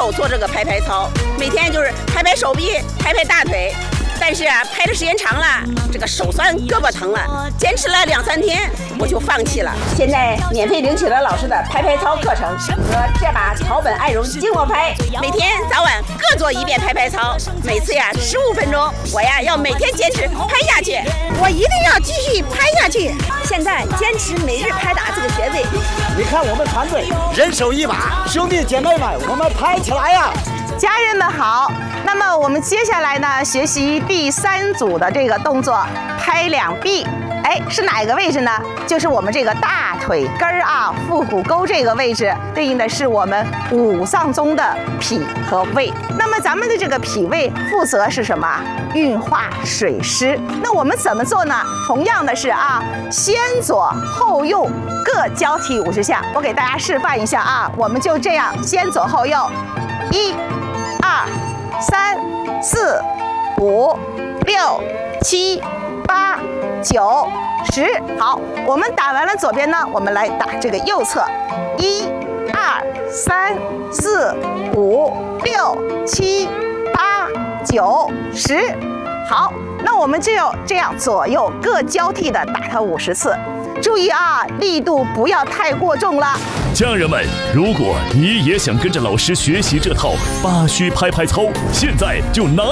手做这个拍拍操，每天就是拍拍手臂，拍拍大腿。但是啊，拍的时间长了，这个手酸胳膊疼了，坚持了2、3天，我就放弃了。现在免费领取了老师的拍拍操课程和这把草本爱绒静默拍，每天早晚各做1遍拍拍操，每次呀15分钟。我呀要每天坚持拍下去， 我一定要继续拍下去。 现在坚持每日拍打这个穴位。 你看我们团队人手一把，兄弟姐妹们，我们拍起来呀！ 家人们好，那么我们接下来呢，学习第3组的这个动作，拍两臂。哎，是哪个位置呢？就是我们这个大腿根儿啊，腹股沟这个位置，对应的是我们5脏中的脾和胃。那么咱们的这个脾胃负责是什么？运化水湿。那我们怎么做呢？同样的是啊，先左后右各交替50下。我给大家示范一下啊，我们就这样先左后右，1、2、3、4、5、6、7、8、9、10。好，我们打完了左边呢，我们来打这个右侧，1、2、3、4、5、6、7、8、9、10。好，那我们就这样左右各交替的打它50次。注意啊，力度不要太过重了。 家人们，如果你也想跟着老师学习这套8虚拍拍操，现在就拿